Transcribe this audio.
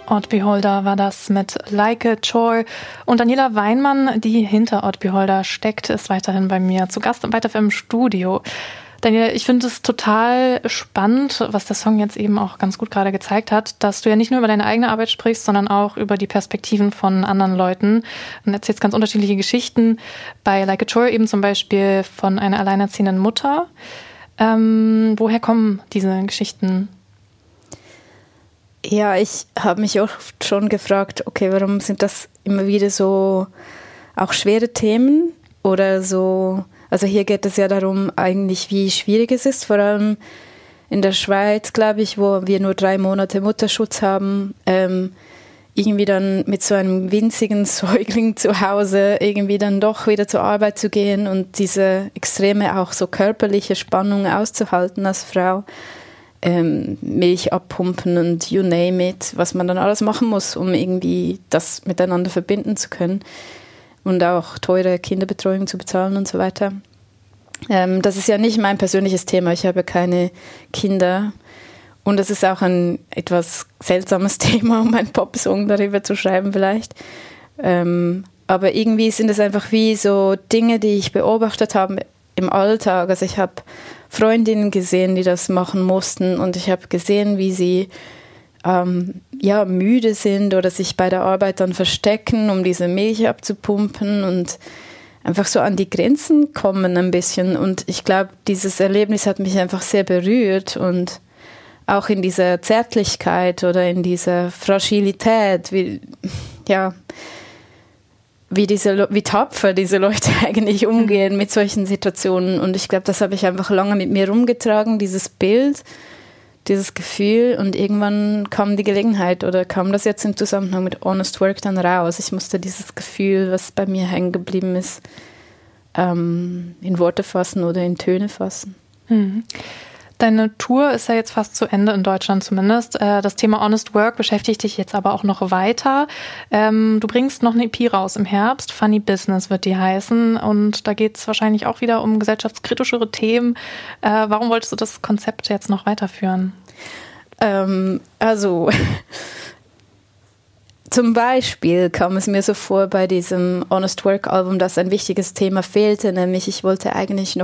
Odd Beholder war das mit Like a Chore. Und Daniela Weinmann, die hinter Odd Beholder steckt, ist weiterhin bei mir zu Gast und weiter im Studio. Daniela, ich finde es total spannend, was der Song jetzt eben auch ganz gut gerade gezeigt hat, dass du ja nicht nur über deine eigene Arbeit sprichst, sondern auch über die Perspektiven von anderen Leuten und erzählst ganz unterschiedliche Geschichten. Bei Like a Chore eben zum Beispiel von einer alleinerziehenden Mutter. Woher kommen diese Geschichten? Ja, ich habe mich oft schon gefragt, okay, warum sind das immer wieder so auch schwere Themen oder so. Also hier geht es ja darum eigentlich, wie schwierig es ist, vor allem in der Schweiz, glaube ich, wo wir nur 3 Monate Mutterschutz haben, irgendwie dann mit so einem winzigen Säugling zu Hause irgendwie dann doch wieder zur Arbeit zu gehen und diese extreme auch so körperliche Spannung auszuhalten als Frau, Milch abpumpen und you name it, was man dann alles machen muss, um irgendwie das miteinander verbinden zu können. Und auch teure Kinderbetreuung zu bezahlen und so weiter. Das ist ja nicht mein persönliches Thema. Ich habe keine Kinder. Und es ist auch ein etwas seltsames Thema, um einen Popsong darüber zu schreiben vielleicht. Aber irgendwie sind es einfach wie so Dinge, die ich beobachtet habe im Alltag. Also ich habe Freundinnen gesehen, die das machen mussten. Und ich habe gesehen, wie sie müde sind oder sich bei der Arbeit dann verstecken, um diese Milch abzupumpen und einfach so an die Grenzen kommen ein bisschen. Und ich glaube, dieses Erlebnis hat mich einfach sehr berührt und auch in dieser Zärtlichkeit oder in dieser Fragilität, wie tapfer diese Leute eigentlich umgehen mit solchen Situationen. Und ich glaube, das habe ich einfach lange mit mir rumgetragen, dieses Bild, dieses Gefühl, und irgendwann kam die Gelegenheit oder kam das jetzt im Zusammenhang mit Honest Work dann raus. Ich musste dieses Gefühl, was bei mir hängen geblieben ist, in Worte fassen oder in Töne fassen. Mhm. Deine Tour ist ja jetzt fast zu Ende, in Deutschland zumindest. Das Thema Honest Work beschäftigt dich jetzt aber auch noch weiter. Du bringst noch eine EP raus im Herbst. Funny Business wird die heißen. Und da geht es wahrscheinlich auch wieder um gesellschaftskritischere Themen. Warum wolltest du das Konzept jetzt noch weiterführen? Zum Beispiel kam es mir so vor bei diesem Honest Work Album, dass ein wichtiges Thema fehlte, nämlich ich wollte eigentlich noch